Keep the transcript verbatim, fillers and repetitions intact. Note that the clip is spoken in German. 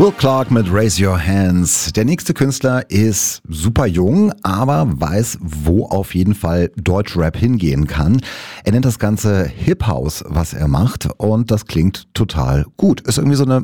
Will Clark mit Raise Your Hands. Der nächste Künstler ist super jung, aber weiß, wo auf jeden Fall Deutschrap hingehen kann. Er nennt das Ganze Hip House, was er macht, und das klingt total gut. Ist irgendwie so eine